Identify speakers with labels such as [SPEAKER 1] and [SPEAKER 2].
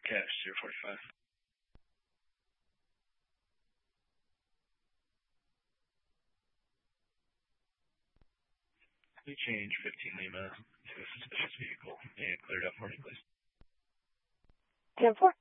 [SPEAKER 1] Cash 045. We change 15 Lima to a suspicious vehicle and clear it up morning, please.
[SPEAKER 2] 10-4.